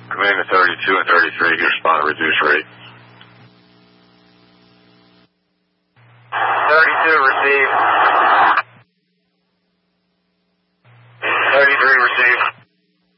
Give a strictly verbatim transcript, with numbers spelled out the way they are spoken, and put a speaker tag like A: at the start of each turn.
A: Coming to thirty-two and thirty-three, you respond at reduced rate.
B: thirty-two received.